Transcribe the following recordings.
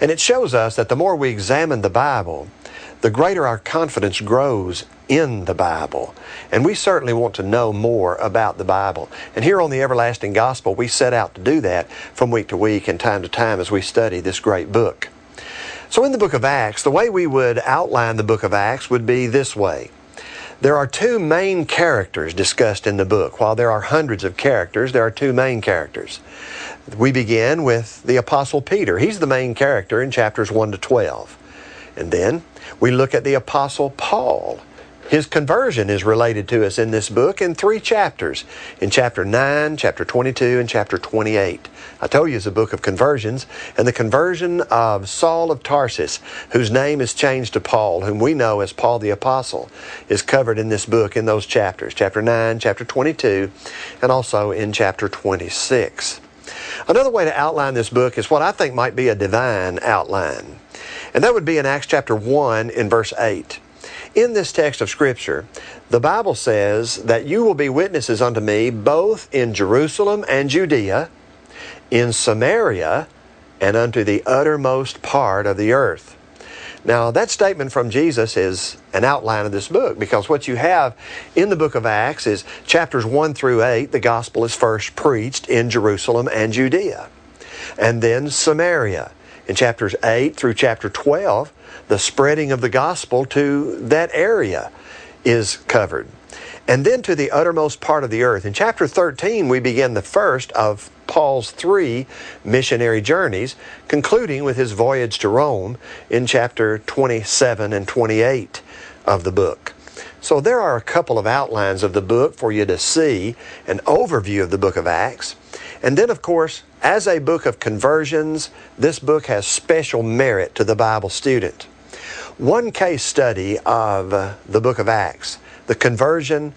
And it shows us that the more we examine the Bible, the greater our confidence grows in the Bible. And we certainly want to know more about the Bible. And here on the Everlasting Gospel, we set out to do that from week to week and time to time as we study this great book. So in the book of Acts, the way we would outline the book of Acts would be this way. There are two main characters discussed in the book. While there are hundreds of characters, there are two main characters. We begin with the Apostle Peter. He's the main character in chapters 1 to 12. And then we look at the Apostle Paul. His conversion is related to us in this book in 3 chapters, in chapter 9, chapter 22, and chapter 28. I told you it's a book of conversions, and the conversion of Saul of Tarsus, whose name is changed to Paul, whom we know as Paul the Apostle, is covered in this book in those chapters, chapter 9, chapter 22, and also in chapter 26. Another way to outline this book is what I think might be a divine outline, and that would be in Acts chapter 1 in verse 8. In this text of Scripture, the Bible says that you will be witnesses unto me both in Jerusalem and Judea, in Samaria, and unto the uttermost part of the earth. Now, that statement from Jesus is an outline of this book, because what you have in the book of Acts is chapters 1 through 8, the gospel is first preached in Jerusalem and Judea. And then Samaria. In chapters 8 through chapter 12, the spreading of the gospel to that area is covered. And then to the uttermost part of the earth. In chapter 13, we begin the first of Paul's 3 missionary journeys, concluding with his voyage to Rome in chapter 27 and 28 of the book. So there are a couple of outlines of the book for you to see, an overview of the book of Acts. And then, of course, as a book of conversions, this book has special merit to the Bible student. One case study of the book of Acts, the conversion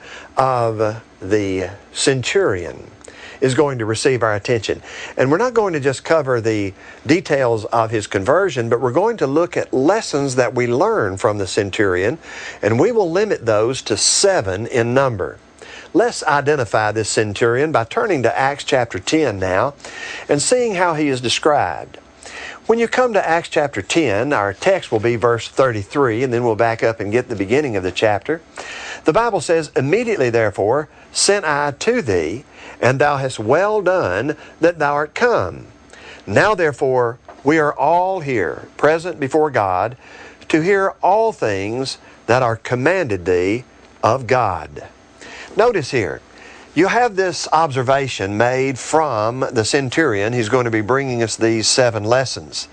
of the centurion, is going to receive our attention. And we're not going to just cover the details of his conversion, but we're going to look at lessons that we learn from the centurion, and we will limit those to 7 in number. Let's identify this centurion by turning to Acts chapter 10 now and seeing how he is described. When you come to Acts chapter 10, our text will be verse 33, and then we'll back up and get the beginning of the chapter. The Bible says, "Immediately therefore sent I to thee, and thou hast well done that thou art come. Now therefore we are all here, present before God, to hear all things that are commanded thee of God." Notice here, you have this observation made from the centurion. He's going to be bringing us these 7 lessons.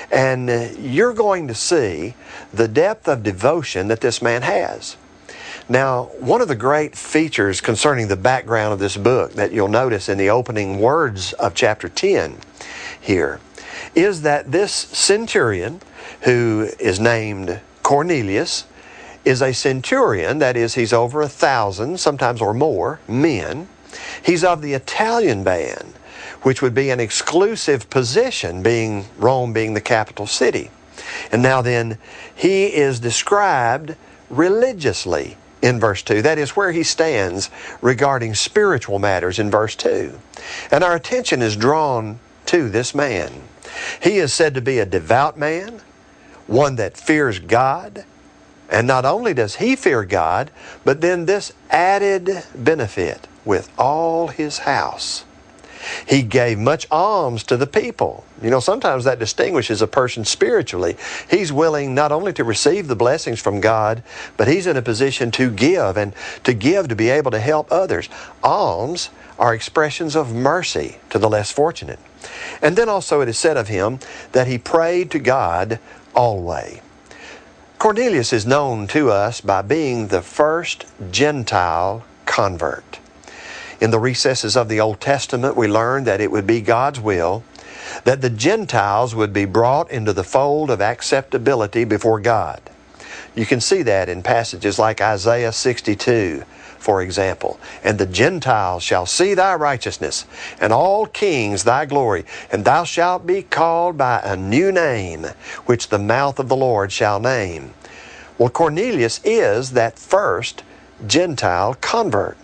And you're going to see the depth of devotion that this man has. Now, one of the great features concerning the background of this book that you'll notice in the opening words of chapter 10 here is that this centurion, who is named Cornelius, is a centurion. That is, he's over 1,000, sometimes or more, men. He's of the Italian band, which would be an exclusive position, Rome being the capital city. And now then, he is described religiously in verse 2. That is where he stands regarding spiritual matters in verse 2. And our attention is drawn to this man. He is said to be a devout man, one that fears God. And not only does he fear God, but then this added benefit with all his house. He gave much alms to the people. You know, sometimes that distinguishes a person spiritually. He's willing not only to receive the blessings from God, but he's in a position to give, and to give to be able to help others. Alms are expressions of mercy to the less fortunate. And then also it is said of him that he prayed to God always. Cornelius is known to us by being the first Gentile convert. In the recesses of the Old Testament, we learn that it would be God's will that the Gentiles would be brought into the fold of acceptability before God. You can see that in passages like Isaiah 62, for example. "And the Gentiles shall see thy righteousness, and all kings thy glory, and thou shalt be called by a new name, which the mouth of the Lord shall name." Well, Cornelius is that first Gentile convert.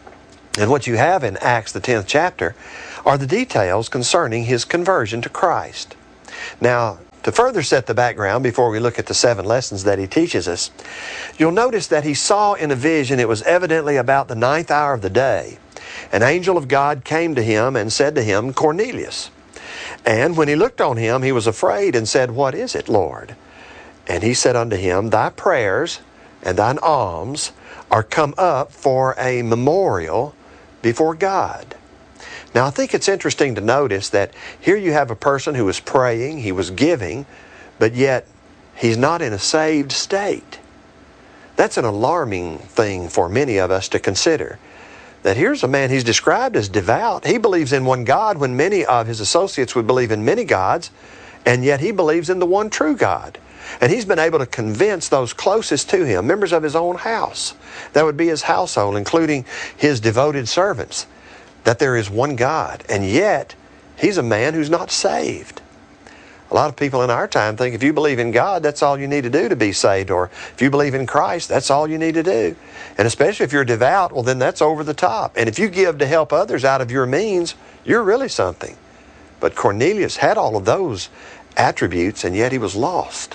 And what you have in Acts, the 10th chapter, are the details concerning his conversion to Christ. Now, To further set the background before we look at the 7 lessons that he teaches us, you'll notice that he saw in a vision, it was evidently about the 9th hour of the day, an angel of God came to him and said to him, Cornelius. And when he looked on him, he was afraid and said, What is it, Lord? And he said unto him, Thy prayers and thine alms are come up for a memorial before God. Now, I think it's interesting to notice that here you have a person who was praying, he was giving, but yet he's not in a saved state. That's an alarming thing for many of us to consider. That here's a man, he's described as devout. He believes in one God when many of his associates would believe in many gods, and yet he believes in the one true God. And he's been able to convince those closest to him, members of his own house, that would be his household, including his devoted servants, that there is one God, and yet he's a man who's not saved. A lot of people in our time think if you believe in God, that's all you need to do to be saved, or if you believe in Christ, that's all you need to do. And especially if you're devout, well then that's over the top. And if you give to help others out of your means, you're really something. But Cornelius had all of those attributes, and yet he was lost.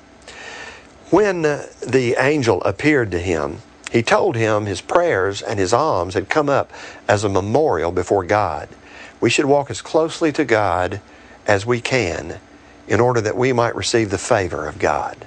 When the angel appeared to him, he told him his prayers and his alms had come up as a memorial before God. We should walk as closely to God as we can in order that we might receive the favor of God.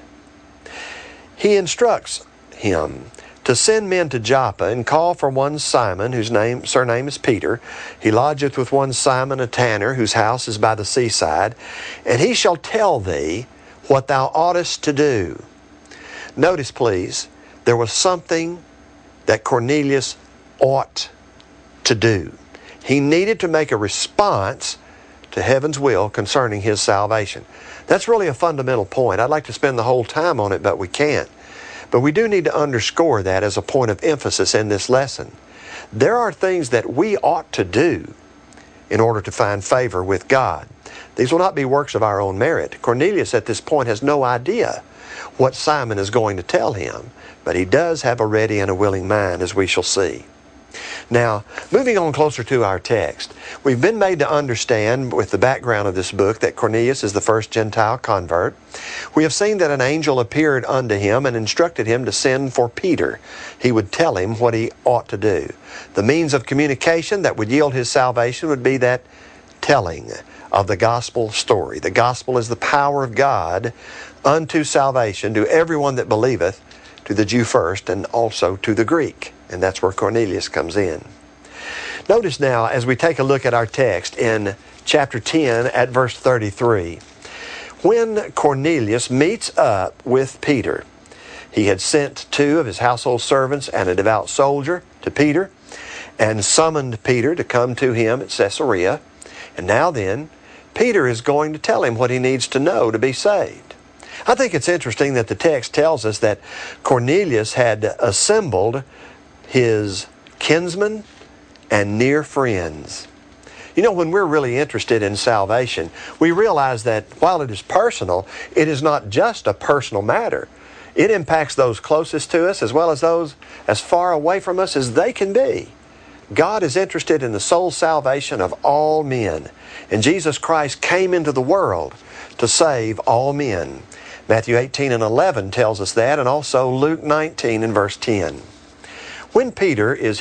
He instructs him to send men to Joppa and call for one Simon, whose surname is Peter. He lodgeth with one Simon a tanner, whose house is by the seaside, and he shall tell thee what thou oughtest to do. Notice, please, there was something that Cornelius ought to do. He needed to make a response to heaven's will concerning his salvation. That's really a fundamental point. I'd like to spend the whole time on it, but we can't. But we do need to underscore that as a point of emphasis in this lesson. There are things that we ought to do in order to find favor with God. These will not be works of our own merit. Cornelius at this point has no idea what Simon is going to tell him, but he does have a ready and a willing mind, as we shall see. Now, moving on closer to our text, we've been made to understand with the background of this book that Cornelius is the first Gentile convert. We have seen that an angel appeared unto him and instructed him to send for Peter. He would tell him what he ought to do. The means of communication that would yield his salvation would be that telling of the gospel story. The gospel is the power of God unto salvation to everyone that believeth, to the Jew first and also to the Greek. And that's where Cornelius comes in. Notice now, as we take a look at our text in chapter 10 at verse 33, when Cornelius meets up with Peter, he had sent 2 of his household servants and a devout soldier to Peter and summoned Peter to come to him at Caesarea. And now then, Peter is going to tell him what he needs to know to be saved. I think it's interesting that the text tells us that Cornelius had assembled his kinsmen and near friends. You know, when we're really interested in salvation, we realize that while it is personal, it is not just a personal matter. It impacts those closest to us as well as those as far away from us as they can be. God is interested in the soul salvation of all men, and Jesus Christ came into the world to save all men. Matthew 18 and 11 tells us that, and also Luke 19 and verse 10. When Peter is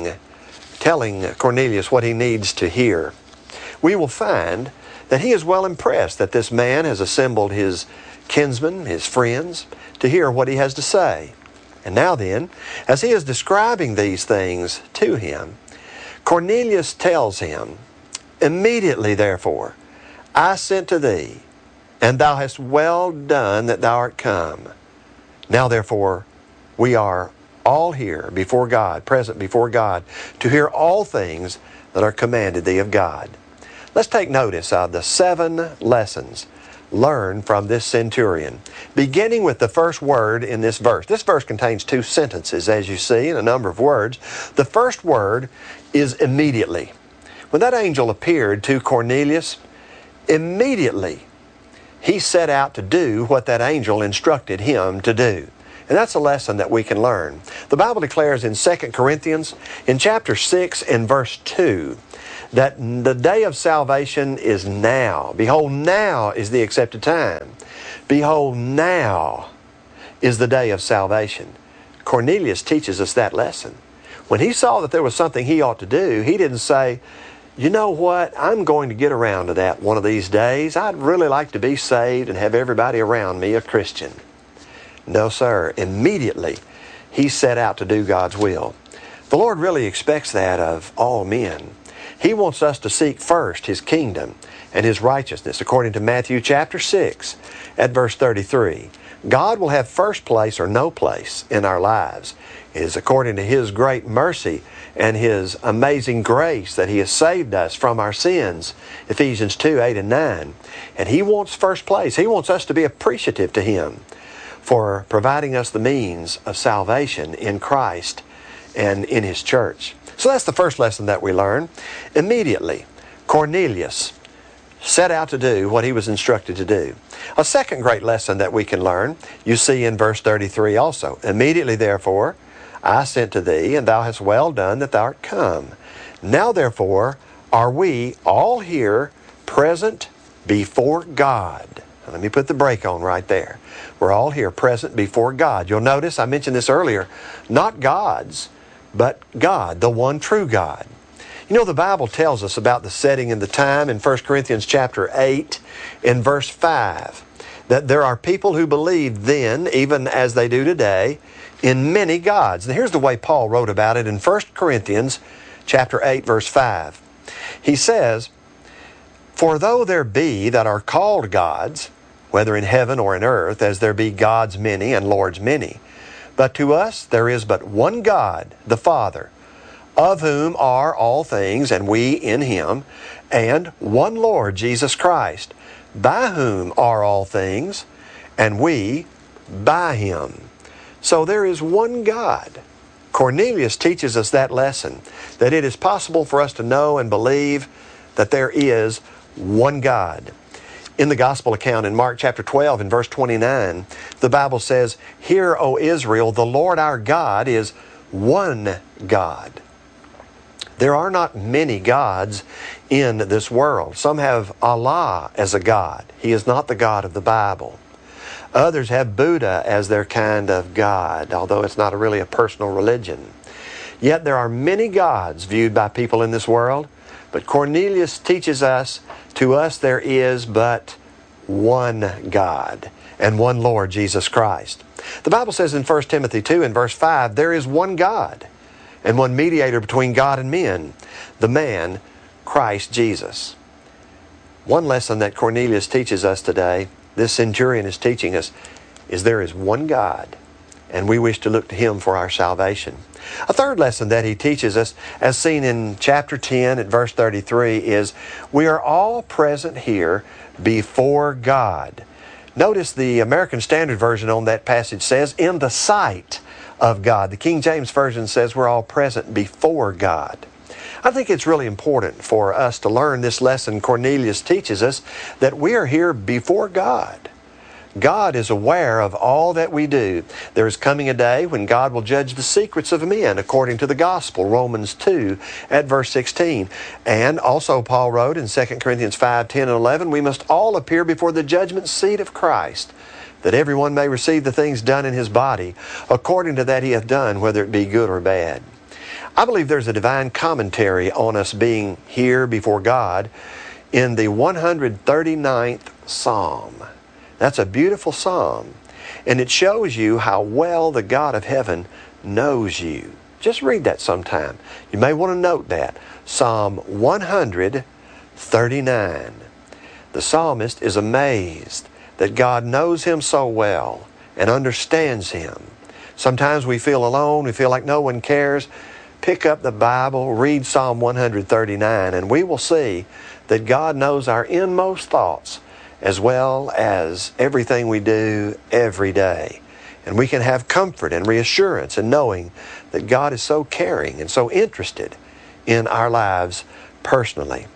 telling Cornelius what he needs to hear, we will find that he is well impressed that this man has assembled his kinsmen, his friends, to hear what he has to say. And now then, as he is describing these things to him, Cornelius tells him, Immediately therefore, I sent to thee, and thou hast well done that thou art come. Now therefore, we are all here before God, present before God, to hear all things that are commanded thee of God. Let's take notice of the 7 lessons learned from this centurion, beginning with the first word in this verse. This verse contains 2 sentences, as you see, and a number of words. The first word is immediately. When that angel appeared to Cornelius, immediately he set out to do what that angel instructed him to do. And that's a lesson that we can learn. The Bible declares in 2 Corinthians, in chapter 6 and verse 2, that the day of salvation is now. Behold, now is the accepted time. Behold, now is the day of salvation. Cornelius teaches us that lesson. When he saw that there was something he ought to do, he didn't say, you know what, I'm going to get around to that one of these days. I'd really like to be saved and have everybody around me a Christian. No, sir. Immediately, he set out to do God's will. The Lord really expects that of all men. He wants us to seek first His kingdom and His righteousness, according to Matthew chapter 6 at verse 33. God will have first place or no place in our lives. It is according to His great mercy and His amazing grace that He has saved us from our sins, Ephesians 2, 8 and 9. And He wants first place. He wants us to be appreciative to Him for providing us the means of salvation in Christ and in His church. So that's the first lesson that we learn. Immediately, Cornelius set out to do what he was instructed to do. A second great lesson that we can learn, you see in verse 33 also. Immediately, therefore, I sent to thee, and thou hast well done that thou art come. Now, therefore, are we all here present before God. Now, let me put the brake on right there. We're all here present before God. You'll notice, I mentioned this earlier, not gods, but God, the one true God. You know, the Bible tells us about the setting and the time in 1 Corinthians chapter 8 in verse 5, that there are people who believed then, even as they do today, in many gods. And here's the way Paul wrote about it in 1 Corinthians chapter 8 verse 5. He says, for though there be that are called gods, whether in heaven or in earth, as there be gods many and lords many, but to us there is but one God, the Father, of whom are all things, and we in Him, and one Lord, Jesus Christ, by whom are all things, and we by Him. So there is one God. Cornelius teaches us that lesson, that it is possible for us to know and believe that there is one God. In the gospel account in Mark chapter 12 and verse 29, the Bible says, hear, O Israel, the Lord our God is one God. There are not many gods in this world. Some have Allah as a God. He is not the God of the Bible. Others have Buddha as their kind of God, although it's not really a personal religion. Yet there are many gods viewed by people in this world, but Cornelius teaches us, to us there is but one God and one Lord, Jesus Christ. The Bible says in 1 Timothy 2 and verse 5, there is one God and one mediator between God and men, the man, Christ Jesus. One lesson that Cornelius teaches us today, this centurion is teaching us, is there is one God, and we wish to look to Him for our salvation. A third lesson that he teaches us, as seen in chapter 10 at verse 33, is we are all present here before God. Notice the American Standard Version on that passage says, in the sight of God. The King James Version says we're all present before God. I think it's really important for us to learn this lesson Cornelius teaches us, that we are here before God. God is aware of all that we do. There is coming a day when God will judge the secrets of men according to the gospel, Romans 2 at verse 16. And also Paul wrote in 2 Corinthians 5, 10 and 11, we must all appear before the judgment seat of Christ, that everyone may receive the things done in his body, according to that he hath done, whether it be good or bad. I believe there's a divine commentary on us being here before God in the 139th Psalm. That's a beautiful psalm, and it shows you how well the God of heaven knows you. Just read that sometime. You may want to note that. Psalm 139. The psalmist is amazed that God knows him so well and understands him. Sometimes we feel alone, we feel like no one cares. Pick up the Bible, read Psalm 139, and we will see that God knows our inmost thoughts as well as everything we do every day. And we can have comfort and reassurance in knowing that God is so caring and so interested in our lives personally.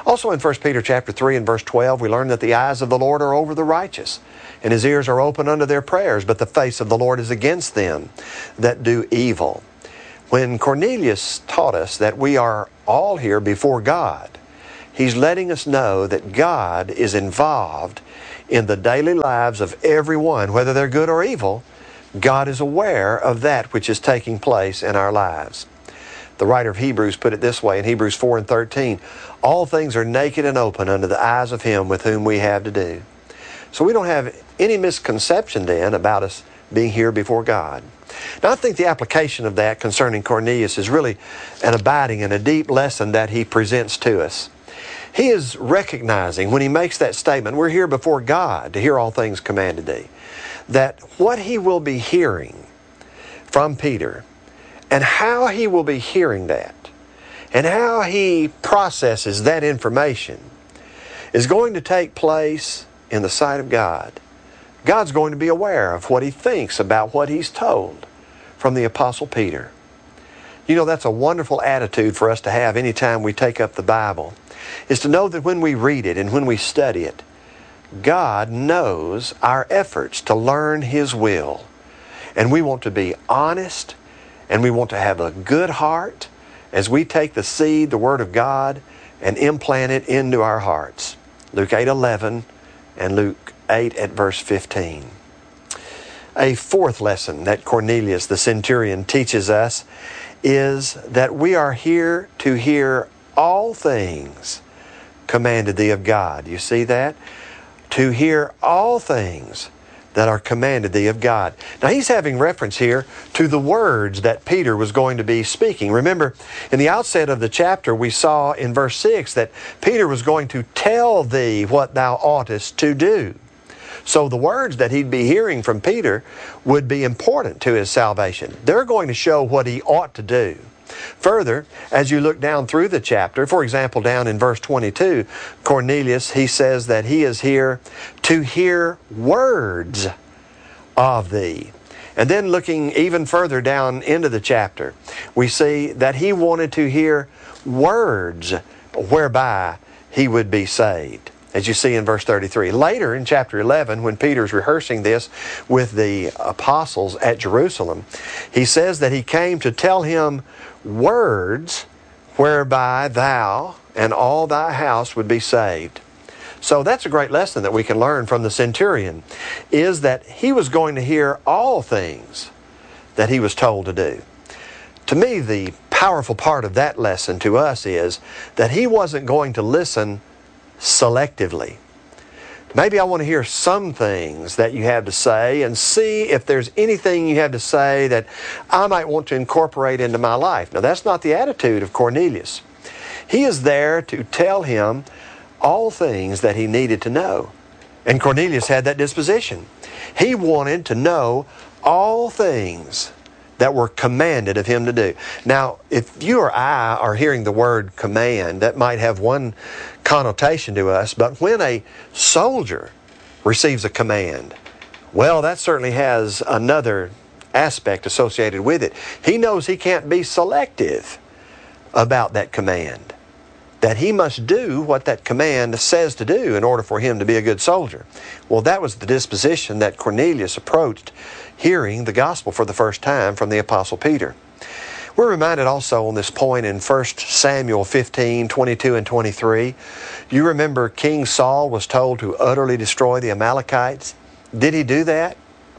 Also in 1 Peter chapter 3 and verse 12, we learn that the eyes of the Lord are over the righteous, and His ears are open unto their prayers, but the face of the Lord is against them that do evil. When Cornelius taught us that we are all here before God, he's letting us know that God is involved in the daily lives of everyone, whether they're good or evil. God is aware of that which is taking place in our lives. The writer of Hebrews put it this way in Hebrews 4 and 13, all things are naked and open unto the eyes of Him with whom we have to do. So we don't have any misconception then about us being here before God. Now I think the application of that concerning Cornelius is really an abiding and a deep lesson that he presents to us. He is recognizing when he makes that statement, we're here before God to hear all things commanded thee, that what he will be hearing from Peter and how he will be hearing that and how he processes that information is going to take place in the sight of God. God's going to be aware of what He thinks about what He's told from the Apostle Peter. You know, that's a wonderful attitude for us to have anytime we take up the Bible, is to know that when we read it and when we study it, God knows our efforts to learn His will. And we want to be honest, and we want to have a good heart as we take the seed, the Word of God, and implant it into our hearts. Luke 8:11 and Luke 8 at verse 15. A fourth lesson that Cornelius the centurion teaches us is that we are here to hear all things commanded thee of God. You see that? To hear all things that are commanded thee of God. Now he's having reference here to the words that Peter was going to be speaking. Remember, in the outset of the chapter, we saw in verse 6 that Peter was going to tell thee what thou oughtest to do. So the words that he'd be hearing from Peter would be important to his salvation. They're going to show what he ought to do. Further, as you look down through the chapter, for example, down in verse 22, Cornelius, he says that he is here to hear words of thee. And then looking even further down into the chapter, we see that he wanted to hear words whereby he would be saved, as you see in verse 33. Later in chapter 11, when Peter's rehearsing this with the apostles at Jerusalem, he says that he came to tell him words whereby thou and all thy house would be saved. So that's a great lesson that we can learn from the centurion, is that he was going to hear all things that he was told to do. To me, the powerful part of that lesson to us is that he wasn't going to listen selectively. Maybe I want to hear some things that you have to say and see if there's anything you have to say that I might want to incorporate into my life. Now, that's not the attitude of Cornelius. He is there to tell him all things that he needed to know. And Cornelius had that disposition. He wanted to know all things that were commanded of him to do. Now, if you or I are hearing the word command, that might have one connotation to us, but when a soldier receives a command, well, that certainly has another aspect associated with it. He knows he can't be selective about that command, that he must do what that command says to do in order for him to be a good soldier. Well, that was the disposition that Cornelius approached hearing the gospel for the first time from the Apostle Peter. We're reminded also on this point in 1 Samuel 15, 22 and 23. You remember King Saul was told to utterly destroy the Amalekites. Did he do that?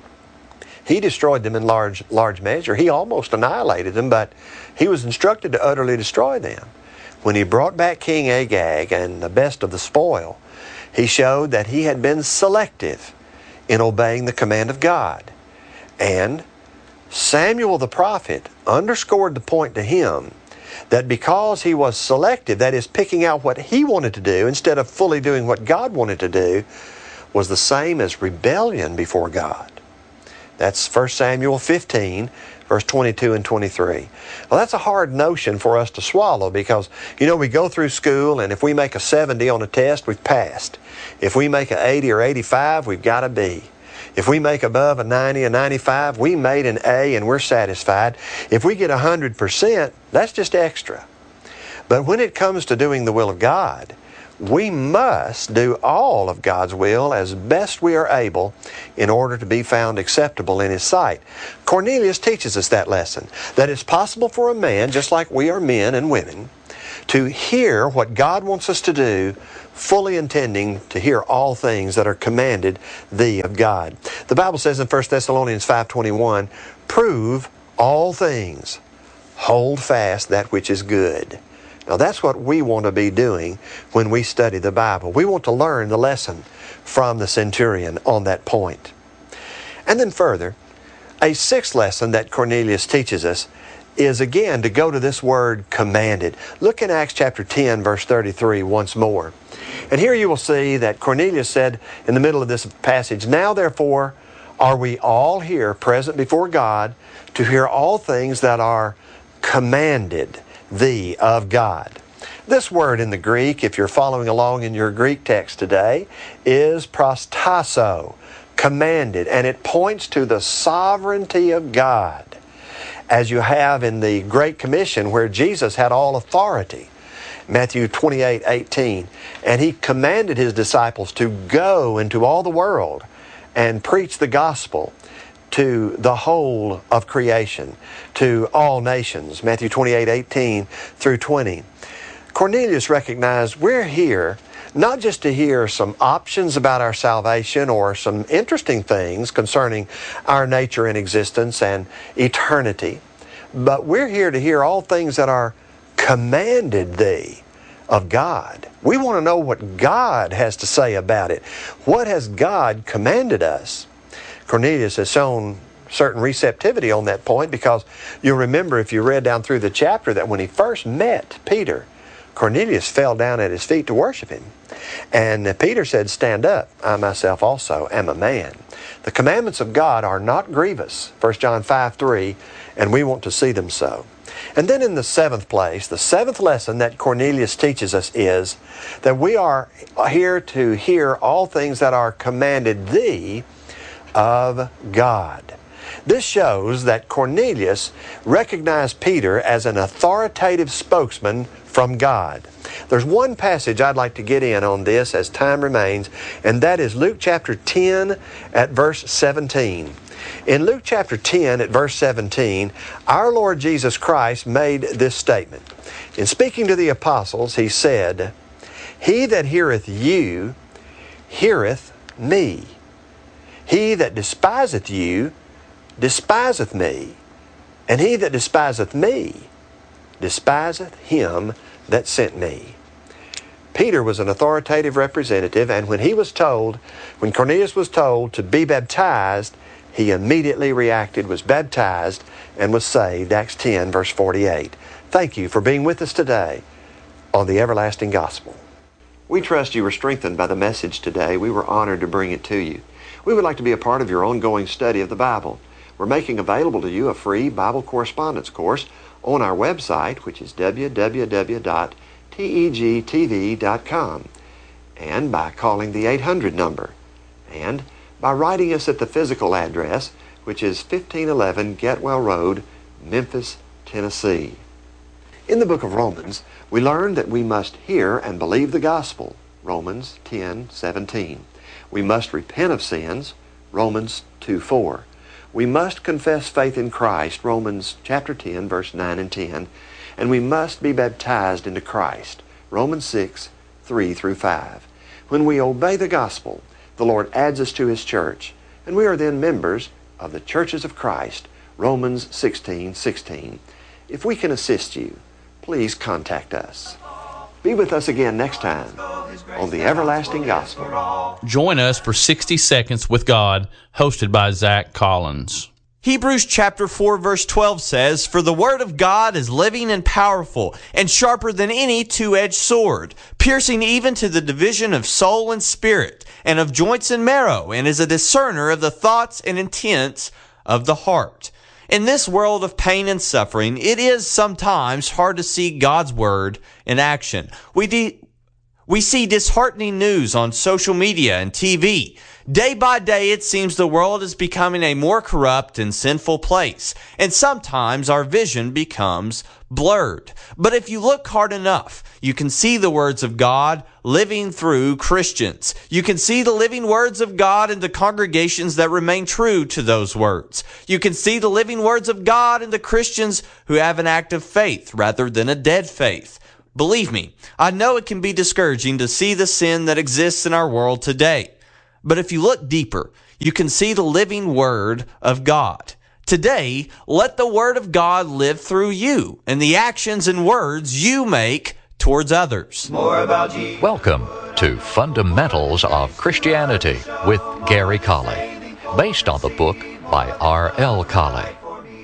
He destroyed them in large measure. He almost annihilated them, but he was instructed to utterly destroy them. When he brought back King Agag and the best of the spoil, he showed that he had been selective in obeying the command of God. And Samuel the prophet underscored the point to him that because he was selective, that is, picking out what he wanted to do instead of fully doing what God wanted to do, was the same as rebellion before God. That's 1 Samuel 15, verse 22 and 23. Well, that's a hard notion for us to swallow because, you know, we go through school and if we make a 70 on a test, we've passed. If we make an 80 or 85, we've got a B. If we make above a 90, a 95, we made an A and we're satisfied. If we get 100%, that's just extra. But when it comes to doing the will of God, We must do all of God's will as best we are able in order to be found acceptable in His sight. Cornelius teaches us that lesson, that it's possible for a man, just like we are men and women, to hear what God wants us to do, fully intending to hear all things that are commanded thee of God. The Bible says in 1 Thessalonians 5:21, prove all things, hold fast that which is good. Now that's what we want to be doing when we study the Bible. We want to learn the lesson from the centurion on that point. And then further, a sixth lesson that Cornelius teaches us is again to go to this word commanded. Look in Acts chapter 10 verse 33 once more. And here you will see that Cornelius said in the middle of this passage, now therefore are we all here present before God to hear all things that are commanded thee of God. This word in the Greek, if you're following along in your Greek text today, is prostasso, commanded, and it points to the sovereignty of God, as you have in the Great Commission where Jesus had all authority. Matthew 28:18, and He commanded His disciples to go into all the world and preach the gospel to the whole of creation, to all nations. Matthew 28:18 through 20. Cornelius recognized we're here not just to hear some options about our salvation or some interesting things concerning our nature and existence and eternity, but we're here to hear all things that are commanded thee of God. We want to know what God has to say about it. What has God commanded us? Cornelius has shown certain receptivity on that point, because you'll remember if you read down through the chapter that when he first met Peter, Cornelius fell down at his feet to worship him. And Peter said, stand up, I myself also am a man. The commandments of God are not grievous, 1 John 5:3, and we want to see them so. And then in the seventh place, the seventh lesson that Cornelius teaches us is that we are here to hear all things that are commanded thee of God. This shows that Cornelius recognized Peter as an authoritative spokesman from God. There's one passage I'd like to get in on this as time remains, and that is Luke chapter 10 at verse 17. In Luke chapter 10 at verse 17, our Lord Jesus Christ made this statement. In speaking to the apostles, He said, he that heareth you heareth me. He that despiseth you despiseth me, and he that despiseth me despiseth him that sent me. Peter was an authoritative representative, and when Cornelius was told to be baptized, he immediately reacted, was baptized, and was saved. Acts 10 verse 48. Thank you for being with us today on the Everlasting Gospel. We trust you were strengthened by the message today. We were honored to bring it to you. We would like to be a part of your ongoing study of the Bible. We're making available to you a free Bible correspondence course on our website, which is www.tegtv.com, and by calling the 800 number, and by writing us at the physical address, which is 1511 Getwell Road, Memphis, Tennessee. In the book of Romans, we learn that we must hear and believe the gospel, Romans 10:17. We must repent of sins, Romans 2:4. We must confess faith in Christ, Romans chapter 10, verse 9 and 10. And we must be baptized into Christ, Romans 6:3 through 5. When we obey the gospel, the Lord adds us to His church, and we are then members of the churches of Christ, Romans 16:16. If we can assist you, please contact us. Be with us again next time on the Everlasting Gospel. Join us for 60 Seconds with God, hosted by Zach Collins. Hebrews chapter 4 verse 12 says, for the word of God is living and powerful, and sharper than any two-edged sword, piercing even to the division of soul and spirit, and of joints and marrow, and is a discerner of the thoughts and intents of the heart. In this world of pain and suffering, it is sometimes hard to see God's word in action. We see disheartening news on social media and TV. Day by day, it seems the world is becoming a more corrupt and sinful place, and sometimes our vision becomes blurred. But if you look hard enough, you can see the words of God living through Christians. You can see the living words of God in the congregations that remain true to those words. You can see the living words of God in the Christians who have an active faith rather than a dead faith. Believe me, I know it can be discouraging to see the sin that exists in our world today. But if you look deeper, you can see the living Word of God. Today, let the Word of God live through you and the actions and words you make towards others. Welcome to Fundamentals of Christianity with Gary Colley, based on the book by R.L. Colley.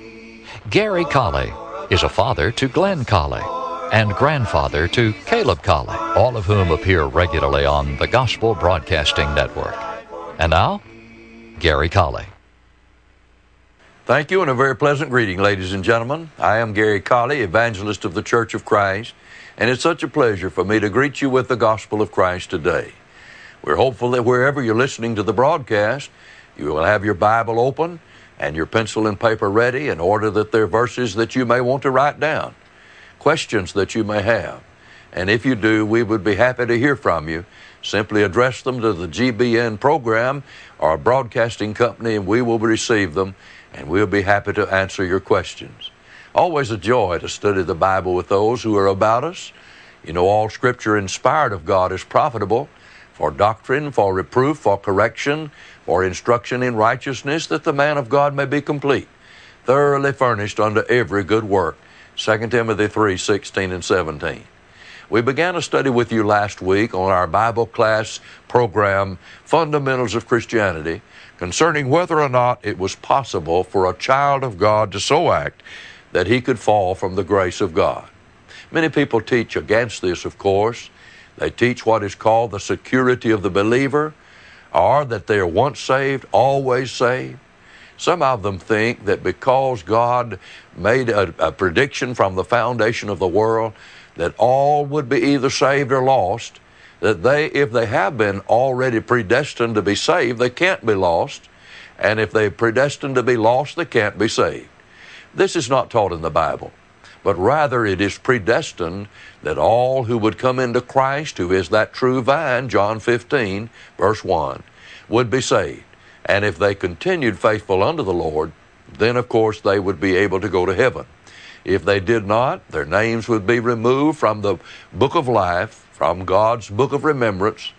Gary Colley is a father to Glenn Colley and grandfather to Caleb Colley, all of whom appear regularly on the Gospel Broadcasting Network. And now, Gary Colley. Thank you, and a very pleasant greeting, ladies and gentlemen. I am Gary Colley, evangelist of the Church of Christ, and it's such a pleasure for me to greet you with the gospel of Christ today. We're hopeful that wherever you're listening to the broadcast, you will have your Bible open and your pencil and paper ready in order that there are verses that you may want to write down, questions that you may have. And if you do, we would be happy to hear from you. Simply address them to the GBN program or broadcasting company, and we will receive them, and we'll be happy to answer your questions. Always a joy to study the Bible with those who are about us. You know, all Scripture inspired of God is profitable for doctrine, for reproof, for correction, for instruction in righteousness, that the man of God may be complete, thoroughly furnished unto every good work. 2 Timothy 3:16 and 17. We began a study with you last week on our Bible class program, Fundamentals of Christianity, concerning whether or not it was possible for a child of God to so act that he could fall from the grace of God. Many people teach against this, of course. They teach what is called the security of the believer, or that they are once saved, always saved. Some of them think that because God made a prediction from the foundation of the world that all would be either saved or lost, that if they have been already predestined to be saved, they can't be lost, and if they're predestined to be lost, they can't be saved. This is not taught in the Bible, but rather it is predestined that all who would come into Christ, who is that true vine, John 15, verse 1, would be saved. And if they continued faithful unto the Lord, then of course they would be able to go to heaven. If they did not, their names would be removed from the book of life, from God's book of remembrance,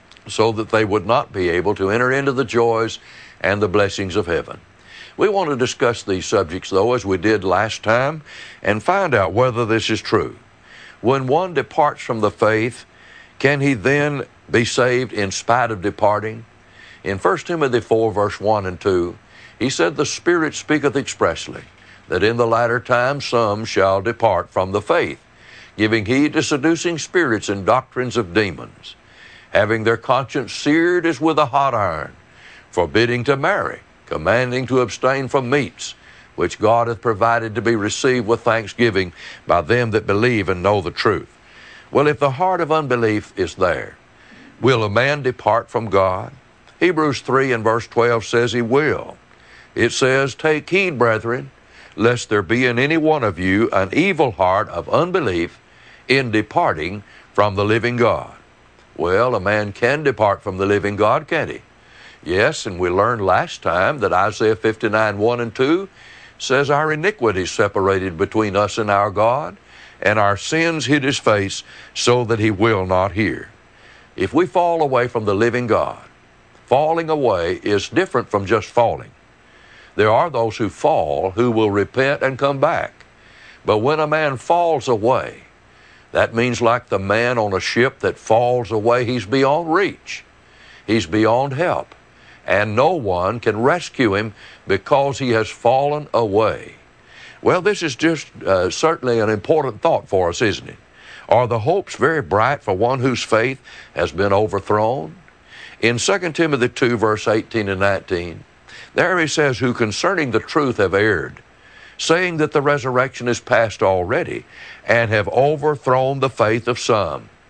so that they would not be able to enter into the joys and the blessings of heaven. We want to discuss these subjects, though, as we did last time, and find out whether this is true. When one departs from the faith, can he then be saved in spite of departing? In 1 Timothy 4, verse 1 and 2, he said, "The Spirit speaketh expressly, that in the latter times some shall depart from the faith, giving heed to seducing spirits and doctrines of demons, having their conscience seared as with a hot iron, forbidding to marry, commanding to abstain from meats, which God hath provided to be received with thanksgiving by them that believe and know the truth." Well, if the heart of unbelief is there, will a man depart from God? Hebrews 3 and verse 12 says he will. It says, "Take heed, brethren, lest there be in any one of you an evil heart of unbelief in departing from the living God." Well, a man can depart from the living God, can't he? Yes, and we learned last time that Isaiah 59, 1 and 2 says, "Our iniquity separated between us and our God, and our sins hid his face so that he will not hear." If we fall away from the living God, falling away is different from just falling. There are those who fall who will repent and come back. But when a man falls away, that means like the man on a ship that falls away, he's beyond reach. He's beyond help. And no one can rescue him because he has fallen away. Well, this is just certainly an important thought for us, isn't it? Are the hopes very bright for one whose faith has been overthrown? In 2 Timothy 2, verse 18 and 19, there he says, "Who concerning the truth have erred, saying that the resurrection is past already, and have overthrown the faith of some.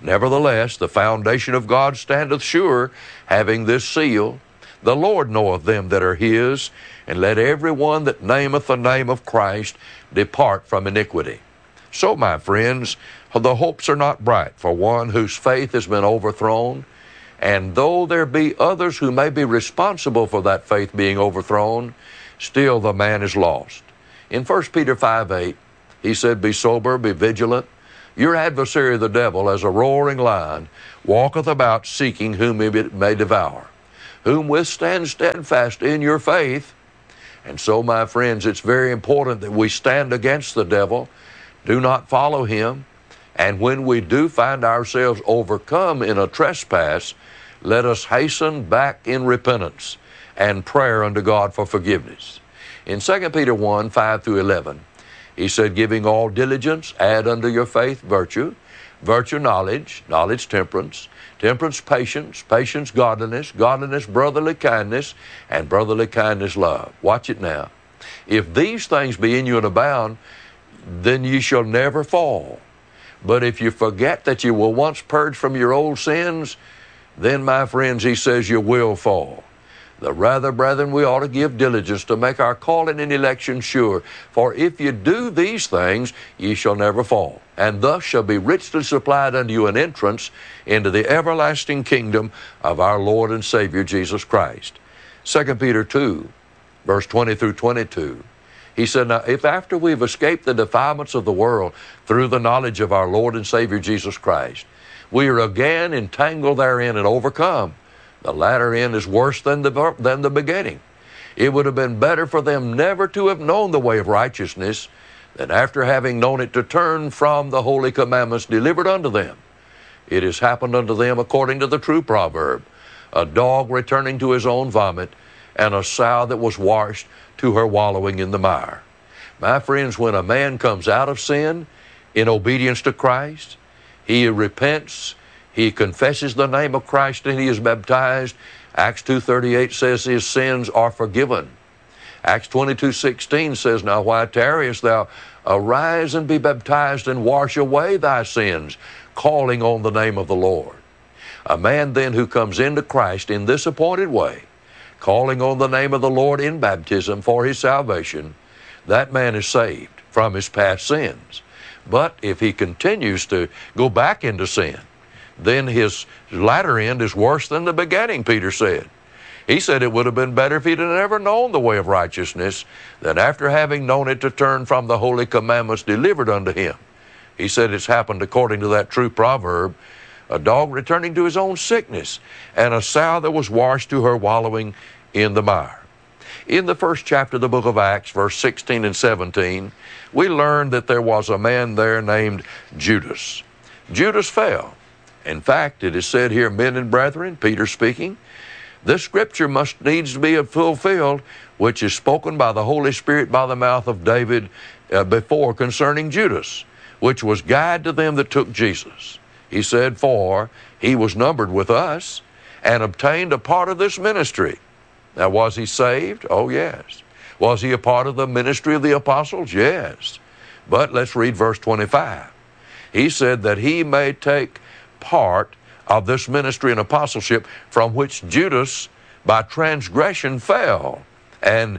Nevertheless, the foundation of God standeth sure, having this seal, The Lord knoweth them that are his, and let every one that nameth the name of Christ depart from iniquity. So, my friends, the hopes are not bright for one whose faith has been overthrown, and though there be others who may be responsible for that faith being overthrown, still the man is lost. In 1 Peter 5:8, he said, Be sober, be vigilant. Your adversary the devil, as a roaring lion, walketh about seeking whom he may devour, whom withstand steadfast in your faith. And so, my friends, it's very important that we stand against the devil, do not follow him, and when we do find ourselves overcome in a trespass, let us hasten back in repentance and prayer unto God for forgiveness. In 2 Peter 1:5-11, he said, Giving all diligence, add unto your faith virtue, virtue knowledge, knowledge temperance, temperance patience, patience godliness, godliness brotherly kindness, and brotherly kindness love. Watch it now. If these things be in you and abound, then ye shall never fall. But if you forget that you were once purged from your old sins, then, my friends, he says you will fall. The rather, brethren, we ought to give diligence to make our calling and election sure. For if you do these things, ye shall never fall, and thus shall be richly supplied unto you an entrance into the everlasting kingdom of our Lord and Savior Jesus Christ. 2 Peter 2, verse 20-22. He said, Now, if after we've escaped the defilements of the world through the knowledge of our Lord and Savior Jesus Christ, we are again entangled therein and overcome, the latter end is worse than the beginning. It would have been better for them never to have known the way of righteousness than after having known it to turn from the holy commandments delivered unto them. It has happened unto them according to the true proverb, a dog returning to his own vomit, and a sow that was washed to her wallowing in the mire. My friends, when a man comes out of sin in obedience to Christ, he repents, he confesses the name of Christ, and he is baptized. Acts 2:38 says his sins are forgiven. Acts 22:16 says, Now why tarriest thou? Arise and be baptized and wash away thy sins, calling on the name of the Lord. A man then who comes into Christ in this appointed way, calling on the name of the Lord in baptism for his salvation, that man is saved from his past sins. But if he continues to go back into sin, then his latter end is worse than the beginning, Peter said. He said it would have been better if he'd have never known the way of righteousness than after having known it to turn from the holy commandments delivered unto him. He said it's happened according to that true proverb, a dog returning to his own sickness, and a sow that was washed to her wallowing in the mire. In the first chapter of the book of Acts, verse 16 and 17, we learned that there was a man there named Judas. Judas fell. In fact, it is said here, men and brethren, Peter speaking, this scripture must needs to be fulfilled, which is spoken by the Holy Spirit by the mouth of David before concerning Judas, which was guide to them that took Jesus. He said, For he was numbered with us and obtained a part of this ministry. Now, was he saved? Oh, yes. Was he a part of the ministry of the apostles? Yes. But let's read verse 25. He said that he may take part of this ministry and apostleship from which Judas by transgression fell, and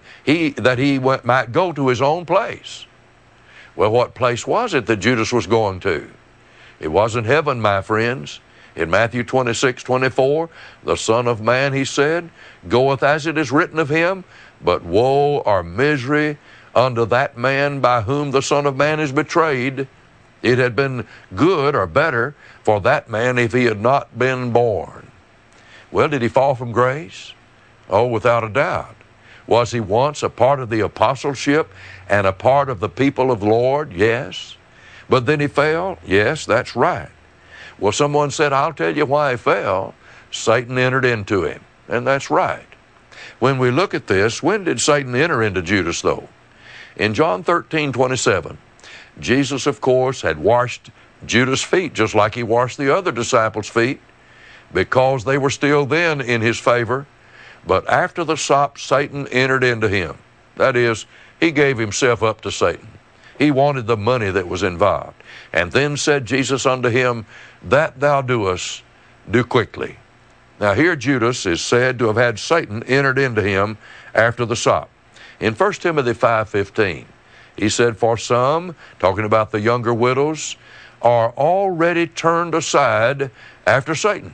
might go to his own place. Well, what place was it that Judas was going to? It wasn't heaven, my friends. In Matthew 26:24, the Son of Man, he said, goeth as it is written of him, but woe or misery unto that man by whom the Son of Man is betrayed. It had been good or better for that man if he had not been born. Well, did he fall from grace? Oh, without a doubt. Was he once a part of the apostleship and a part of the people of the Lord? Yes. But then he fell? Yes, that's right. Well, someone said, I'll tell you why he fell. Satan entered into him. And that's right. When we look at this, when did Satan enter into Judas, though? In John 13:27, Jesus, of course, had washed Judas' feet just like he washed the other disciples' feet because they were still then in his favor. But after the sop, Satan entered into him. That is, he gave himself up to Satan. He wanted the money that was involved. And then said Jesus unto him, That thou doest, do quickly. Now here Judas is said to have had Satan entered into him after the sop. In 1 Timothy 5:15, he said, For some, talking about the younger widows, are already turned aside after Satan.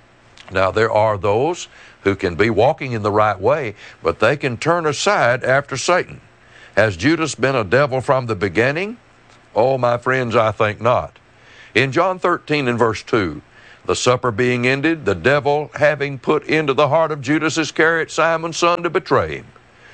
Now there are those who can be walking in the right way, but they can turn aside after Satan. Has Judas been a devil from the beginning? Oh, my friends, I think not. In John 13 and verse 2, the supper being ended, the devil having put into the heart of Judas Iscariot, Simon's son, to betray him.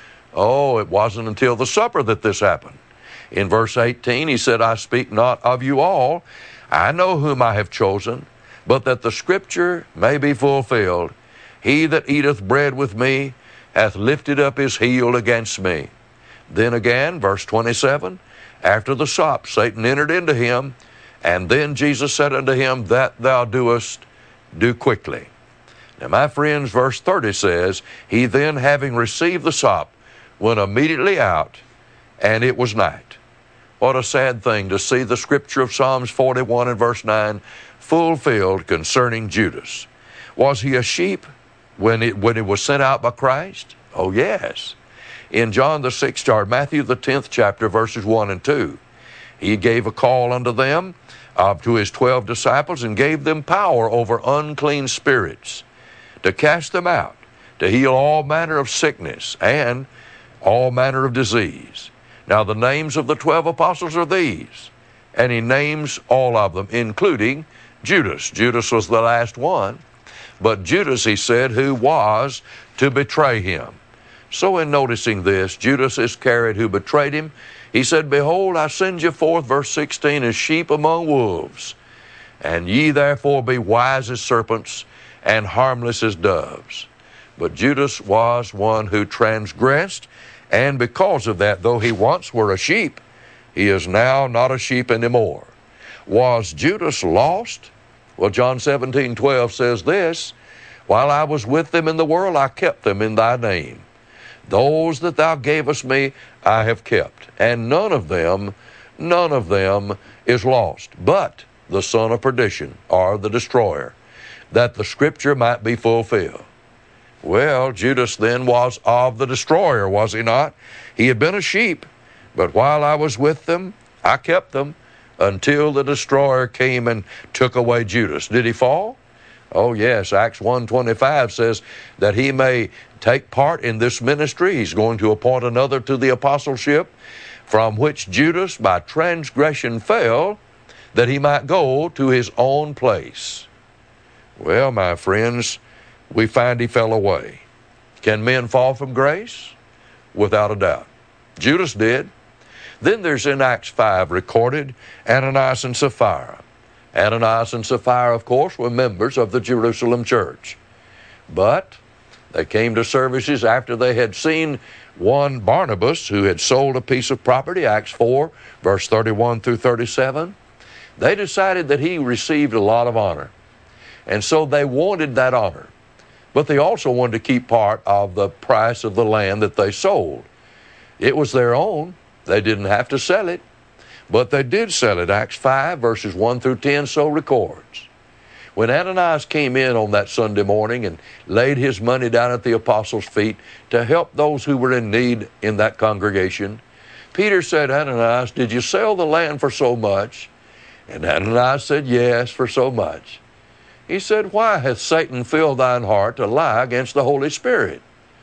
Oh, it wasn't until the supper that this happened. In verse 18, he said, I speak not of you all. I know whom I have chosen, but that the scripture may be fulfilled. He that eateth bread with me hath lifted up his heel against me. Then again, verse 27, after the sop, Satan entered into him, and then Jesus said unto him, That thou doest, do quickly. Now, my friends, verse 30 says, He then, having received the sop, went immediately out, and it was night. What a sad thing to see the scripture of Psalms 41 and verse 9 fulfilled concerning Judas. Was he a sheep when it was sent out by Christ? Oh, yes. In John the 6th, or Matthew the 10th chapter, verses 1 and 2, he gave a call unto them, to his 12 disciples, and gave them power over unclean spirits, to cast them out, to heal all manner of sickness and all manner of disease. Now the names of the 12 apostles are these, and he names all of them, including Judas. Judas was the last one, but Judas, he said, who was to betray him. So in noticing this, Judas Iscariot, who betrayed him, he said, Behold, I send you forth, verse 16, as sheep among wolves. And ye therefore be wise as serpents and harmless as doves. But Judas was one who transgressed, and because of that, though he once were a sheep, he is now not a sheep anymore. Was Judas lost? Well, John 17:12 says this, While I was with them in the world, I kept them in thy name. Those that thou gavest me, I have kept, and none of them is lost, but the son of perdition, or the destroyer, that the scripture might be fulfilled. Well, Judas then was of the destroyer, was he not? He had been a sheep, but while I was with them, I kept them, until the destroyer came and took away Judas. Did he fall? Oh yes, Acts 1:25 says that he may take part in this ministry. He's going to appoint another to the apostleship, from which Judas by transgression fell, that he might go to his own place. Well, my friends, we find he fell away. Can men fall from grace? Without a doubt. Judas did. Then there's in Acts 5 recorded Ananias and Sapphira. Ananias and Sapphira, of course, were members of the Jerusalem church. But they came to services after they had seen one Barnabas who had sold a piece of property, Acts 4, verse 31 through 37. They decided that he received a lot of honor. And so they wanted that honor. But they also wanted to keep part of the price of the land that they sold. It was their own. They didn't have to sell it. But they did sell it. Acts 5, verses 1 through 10 so records. When Ananias came in on that Sunday morning and laid his money down at the apostles' feet to help those who were in need in that congregation, Peter said, Ananias, did you sell the land for so much? And Ananias said, yes, for so much. He said, why hath Satan filled thine heart to lie against the Holy Spirit?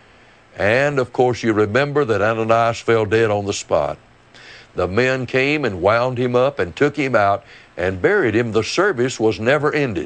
And, of course, you remember that Ananias fell dead on the spot. The men came and wound him up and took him out and buried him. The service was never ended.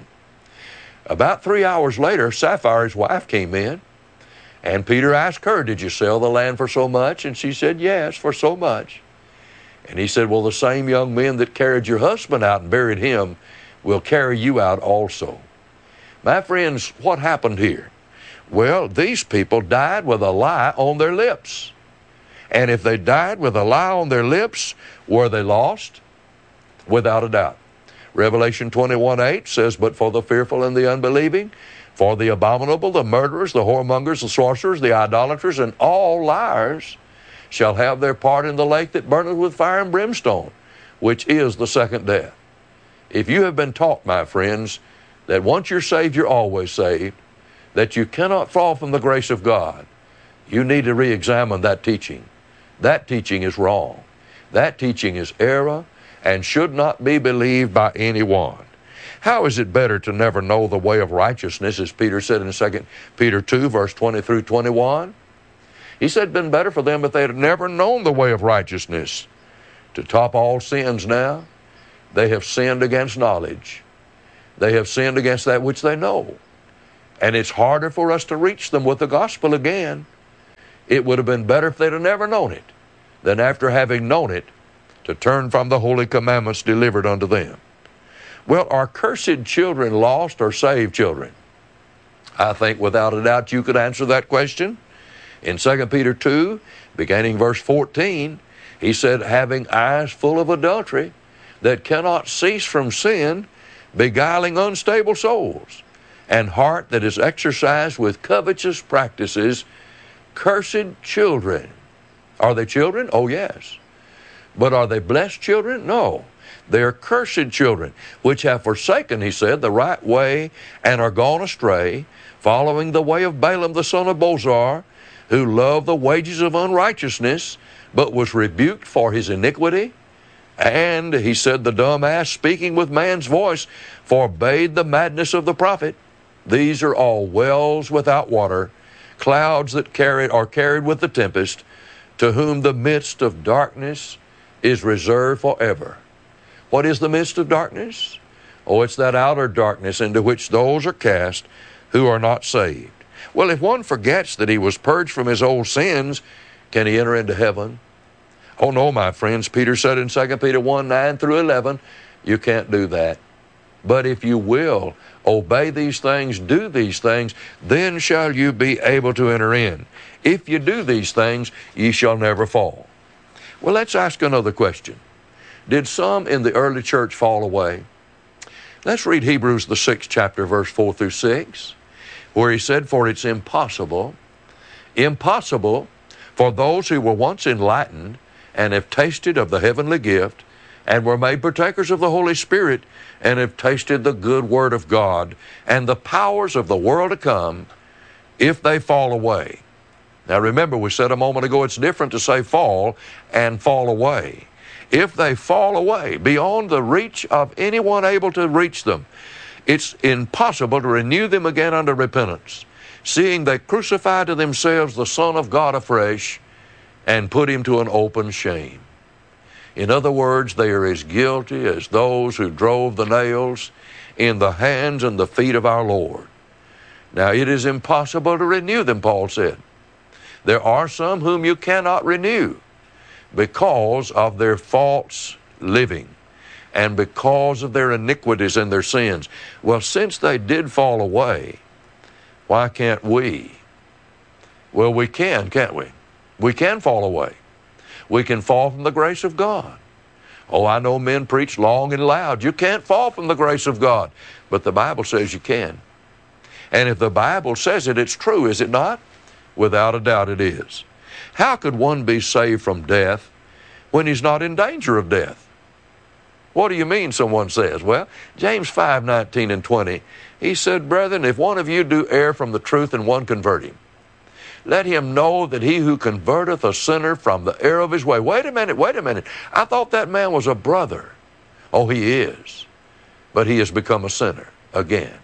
About 3 hours later, Sapphira's wife came in, and Peter asked her, did you sell the land for so much? And she said, yes, for so much. And he said, well, the same young men that carried your husband out and buried him will carry you out also. My friends, what happened here? Well, these people died with a lie on their lips. And if they died with a lie on their lips, were they lost? Without a doubt. Revelation 21:8 says, but for the fearful and the unbelieving, for the abominable, the murderers, the whoremongers, the sorcerers, the idolaters, and all liars, shall have their part in the lake that burneth with fire and brimstone, which is the second death. If you have been taught, my friends, that once you're saved, you're always saved, that you cannot fall from the grace of God, you need to re-examine that teaching. That teaching is wrong. That teaching is error and should not be believed by anyone. How is it better to never know the way of righteousness, as Peter said in 2 Peter 2, verse 20 through 21? He said it'd been better for them if they had never known the way of righteousness. To top all sins now, they have sinned against knowledge. They have sinned against that which they know. And it's harder for us to reach them with the gospel again. It would have been better if they'd have never known it than after having known it to turn from the holy commandments delivered unto them. Well, are cursed children lost or saved children? I think without a doubt you could answer that question. In 2 Peter 2, beginning verse 14, he said, having eyes full of adultery, that cannot cease from sin, beguiling unstable souls, and heart that is exercised with covetous practices, cursed children. Are they children? Oh, yes. But are they blessed children? No. They are cursed children, which have forsaken, he said, the right way, and are gone astray, following the way of Balaam the son of Bosor, who loved the wages of unrighteousness, but was rebuked for his iniquity. And, he said, the dumb ass, speaking with man's voice, forbade the madness of the prophet. These are all wells without water, clouds that are carried with the tempest, to whom the midst of darkness is reserved forever. What is the midst of darkness? Oh, it's that outer darkness into which those are cast who are not saved. Well, if one forgets that he was purged from his old sins, can he enter into heaven? Oh, no, my friends. Peter said in 2 Peter 1, 9 through 11, you can't do that. But if you will obey these things, do these things, then shall you be able to enter in. If you do these things, ye shall never fall. Well, let's ask another question. Did some in the early church fall away? Let's read Hebrews the 6th chapter, verse 4 through 6, where he said, for it's impossible for those who were once enlightened and have tasted of the heavenly gift and were made partakers of the Holy Spirit and have tasted the good word of God and the powers of the world to come, if they fall away. Now remember, we said a moment ago, it's different to say fall and fall away. If they fall away beyond the reach of anyone able to reach them, it's impossible to renew them again unto repentance, seeing they crucify to themselves the Son of God afresh and put him to an open shame. In other words, they are as guilty as those who drove the nails in the hands and the feet of our Lord. Now, it is impossible to renew them, Paul said. There are some whom you cannot renew because of their false living and because of their iniquities and their sins. Well, since they did fall away, why can't we? Well, we can, can't we? We can fall away. We can fall from the grace of God. Oh, I know men preach long and loud. You can't fall from the grace of God. But the Bible says you can. And if the Bible says it, it's true, is it not? Without a doubt it is. How could one be saved from death when he's not in danger of death? What do you mean, someone says? Well, James 5, 19 and 20, he said, brethren, if one of you do err from the truth and one convert him, let him know that he who converteth a sinner from the error of his way. Wait a minute. I thought that man was a brother. Oh, he is. But he has become a sinner again.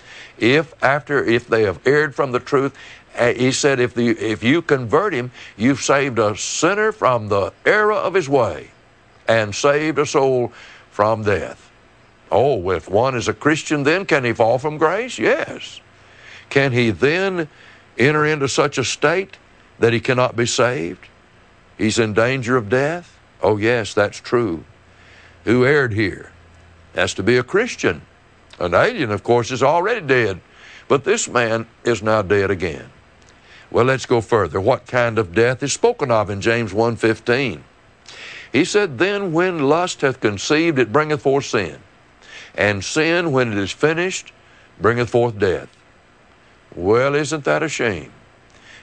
If they have erred from the truth, he said, if you convert him, you've saved a sinner from the error of his way and saved a soul from death. Oh, if one is a Christian, then can he fall from grace? Yes. Can he then enter into such a state that he cannot be saved? He's in danger of death? Oh, yes, that's true. Who erred here? Has to be a Christian. An alien, of course, is already dead, but this man is now dead again. Well, let's go further. What kind of death is spoken of in James 1:15? He said, then when lust hath conceived, it bringeth forth sin. And sin, when it is finished, bringeth forth death. Well, isn't that a shame?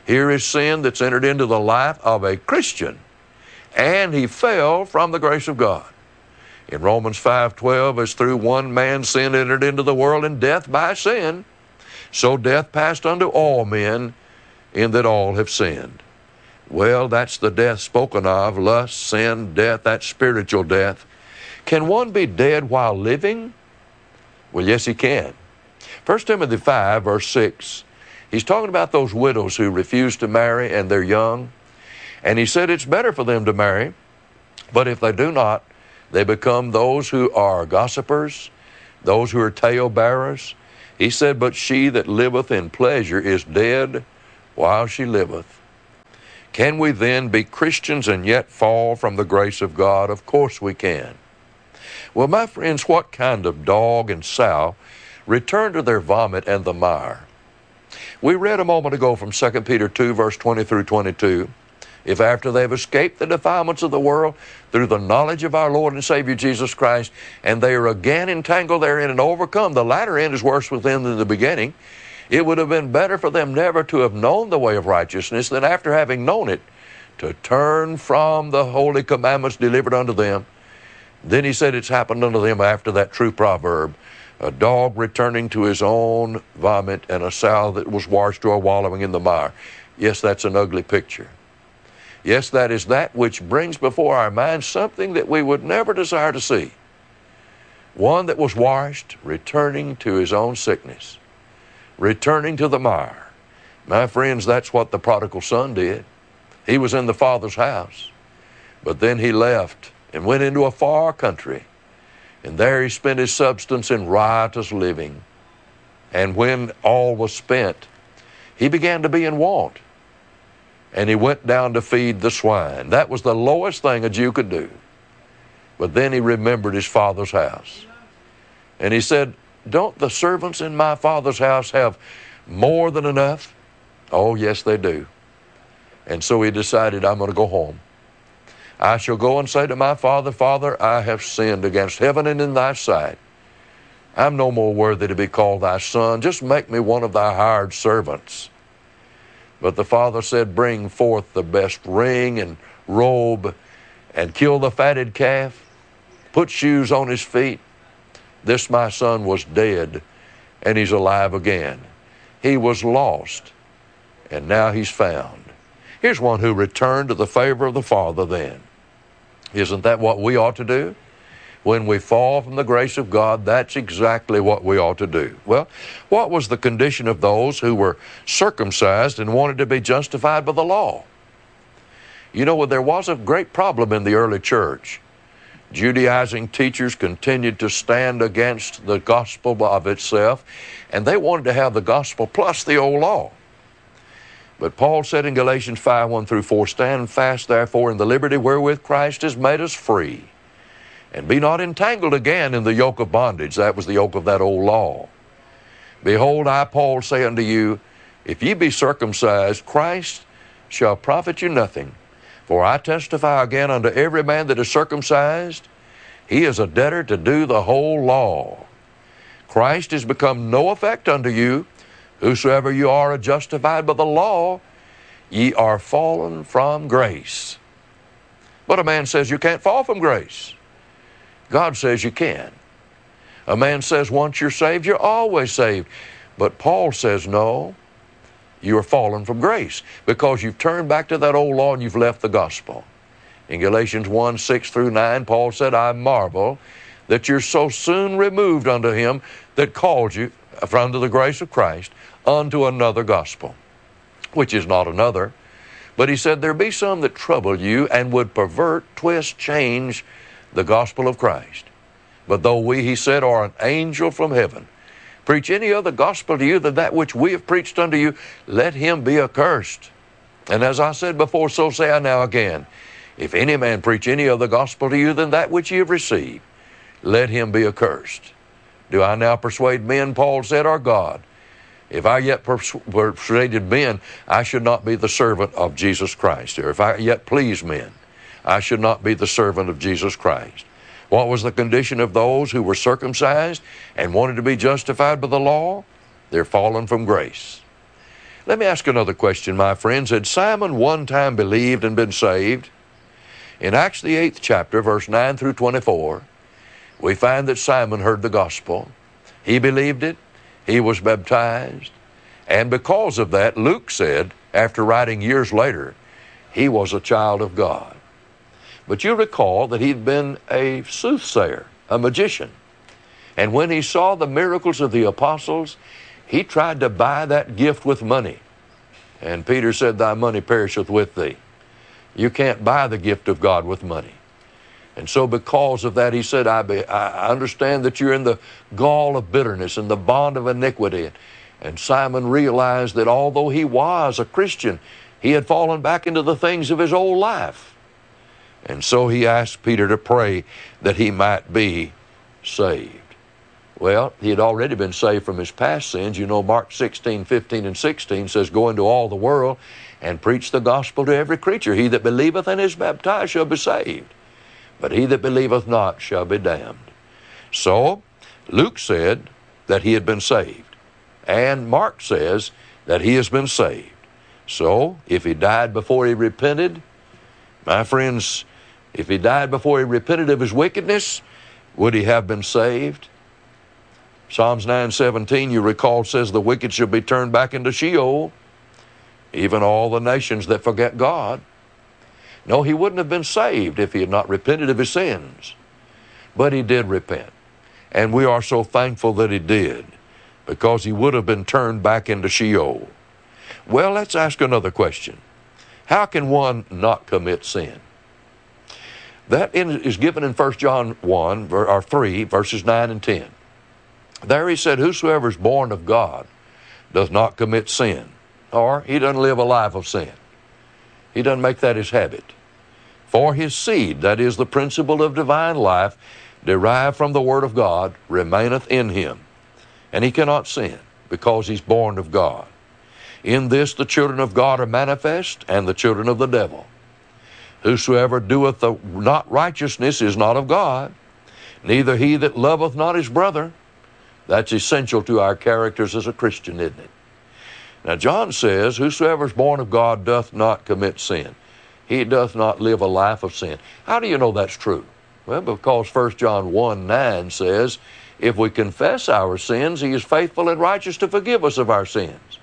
Here is sin that's entered into the life of a Christian, and he fell from the grace of God. In Romans 5:12, as through one man sin entered into the world, and death by sin, so death passed unto all men, in that all have sinned. Well, that's the death spoken of, lust, sin, death, that's spiritual death. Can one be dead while living? Well, yes, he can. 1 Timothy 5, verse 6, he's talking about those widows who refuse to marry and they're young. And he said it's better for them to marry, but if they do not, they become those who are gossipers, those who are tale-bearers. He said, but she that liveth in pleasure is dead while she liveth. Can we then be Christians and yet fall from the grace of God? Of course we can. Well, my friends, what kind of dog and sow return to their vomit and the mire? We read a moment ago from 2 Peter 2, verse 20 through 22, if after they have escaped the defilements of the world through the knowledge of our Lord and Savior Jesus Christ, and they are again entangled therein and overcome, the latter end is worse within than the beginning. It would have been better for them never to have known the way of righteousness than after having known it, to turn from the holy commandments delivered unto them. Then he said it's happened unto them after that true proverb, a dog returning to his own vomit and a sow that was washed or wallowing in the mire. Yes, that's an ugly picture. Yes, that is that which brings before our minds something that we would never desire to see. One that was washed, returning to his own sickness, returning to the mire. My friends, that's what the prodigal son did. He was in the Father's house, but then he left and went into a far country, and there he spent his substance in riotous living. And when all was spent, he began to be in want, and he went down to feed the swine. That was the lowest thing a Jew could do. But then he remembered his father's house, and he said, don't the servants in my father's house have more than enough? Oh, yes, they do. And so he decided, I'm going to go home. I shall go and say to my father, Father, I have sinned against heaven and in thy sight. I'm no more worthy to be called thy son. Just make me one of thy hired servants. But the father said, bring forth the best ring and robe, and kill the fatted calf, put shoes on his feet. This my son was dead, and he's alive again. He was lost, and now he's found. Here's one who returned to the favor of the Father then. Isn't that what we ought to do? When we fall from the grace of God, that's exactly what we ought to do. Well, what was the condition of those who were circumcised and wanted to be justified by the law? You know, there was a great problem in the early church. Judaizing teachers continued to stand against the gospel of itself, and they wanted to have the gospel plus the old law. But Paul said in Galatians 5, 1 through 4, stand fast therefore in the liberty wherewith Christ has made us free, and be not entangled again in the yoke of bondage. That was the yoke of that old law. Behold, I, Paul, say unto you, if ye be circumcised, Christ shall profit you nothing. For I testify again unto every man that is circumcised, he is a debtor to do the whole law. Christ is become no effect unto you. Whosoever you are justified by the law, ye are fallen from grace. But a man says you can't fall from grace. God says you can. A man says once you're saved, you're always saved. But Paul says no, you are fallen from grace because you've turned back to that old law and you've left the gospel. In Galatians 1, 6 through 9, Paul said, I marvel that you're so soon removed unto him that called you from the grace of Christ unto another gospel, which is not another. But he said, there be some that trouble you and would pervert, twist, change the gospel of Christ. But though we, he said, are an angel from heaven, preach any other gospel to you than that which we have preached unto you, let him be accursed. And as I said before, so say I now again, if any man preach any other gospel to you than that which ye have received, let him be accursed. Do I now persuade men, Paul said, or God? If I yet persuaded men, I should not be the servant of Jesus Christ. Or if I yet please men, I should not be the servant of Jesus Christ. What was the condition of those who were circumcised and wanted to be justified by the law? They're fallen from grace. Let me ask another question, my friends. Had Simon one time believed and been saved? In Acts the 8th chapter, verse 9 through 24, we find that Simon heard the gospel. He believed it. He was baptized. And because of that, Luke said, after writing years later, he was a child of God. But you recall that he'd been a soothsayer, a magician. And when he saw the miracles of the apostles, he tried to buy that gift with money. And Peter said, thy money perisheth with thee. You can't buy the gift of God with money. And so because of that, he said, I understand that you're in the gall of bitterness and the bond of iniquity. And Simon realized that although he was a Christian, he had fallen back into the things of his old life. And so he asked Peter to pray that he might be saved. Well, he had already been saved from his past sins. You know, Mark 16, 15, and 16 says, go into all the world and preach the gospel to every creature. He that believeth and is baptized shall be saved, but he that believeth not shall be damned. So, Luke said that he had been saved, and Mark says that he has been saved. So, if he died before he repented, my friends, if he died before he repented of his wickedness, would he have been saved? Psalms 9:17, you recall, says the wicked shall be turned back into Sheol, even all the nations that forget God. No, he wouldn't have been saved if he had not repented of his sins. But he did repent. And we are so thankful that he did, because he would have been turned back into Sheol. Well, let's ask another question. How can one not commit sin? That is given in 1 John 1, or 3, verses 9 and 10. There he said, whosoever is born of God does not commit sin, or he doesn't live a life of sin. He doesn't make that his habit. For his seed, that is the principle of divine life, derived from the Word of God, remaineth in him. And he cannot sin, because he's born of God. In this the children of God are manifest, and the children of the devil. Whosoever doeth not righteousness is not of God, neither he that loveth not his brother. That's essential to our characters as a Christian, isn't it? Now, John says, whosoever is born of God doth not commit sin. He doth not live a life of sin. How do you know that's true? Well, because 1 John 1:9 says, if we confess our sins, he is faithful and righteous to forgive us of our sins.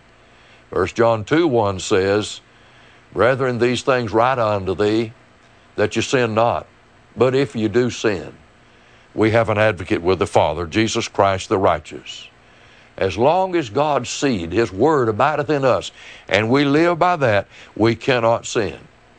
1 John 2:1 says, brethren, these things write unto thee, that you sin not. But if you do sin, we have an advocate with the Father, Jesus Christ the righteous. As long as God's seed, his word, abideth in us, and we live by that, we cannot sin.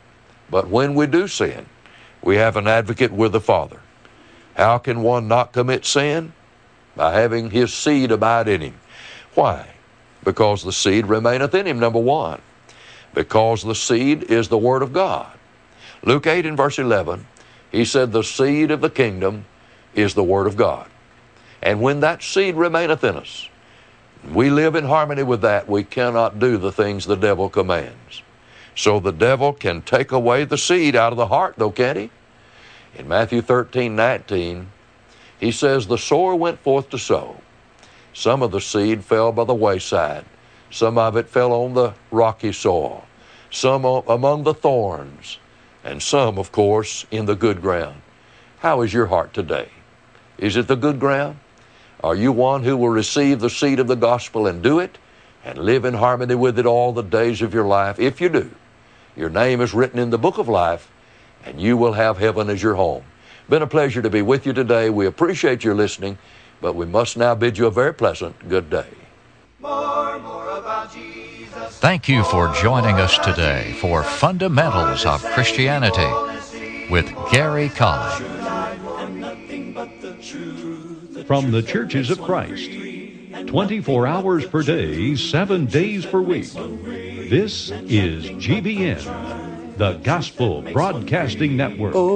But when we do sin, we have an advocate with the Father. How can one not commit sin? By having his seed abide in him. Why? Because the seed remaineth in him, number one. Because the seed is the Word of God. Luke 8 and verse 11, he said, the seed of the kingdom is the Word of God. And when that seed remaineth in us, we live in harmony with that, we cannot do the things the devil commands. So the devil can take away the seed out of the heart, though, can't he? In Matthew 13:19, he says, the sower went forth to sow. Some of the seed fell by the wayside. Some of it fell on the rocky soil. Some among the thorns. And some, of course, in the good ground. How is your heart today? Is it the good ground? Are you one who will receive the seed of the gospel and do it and live in harmony with it all the days of your life? If you do, your name is written in the book of life and you will have heaven as your home. Been a pleasure to be with you today. We appreciate your listening, but we must now bid you a very pleasant good day. More about Jesus. Thank you for joining us today for Fundamentals of Christianity with Gary Colley. From the Churches of Christ, 24 hours per day, 7 days per week. This is GBN, the Gospel Broadcasting Network.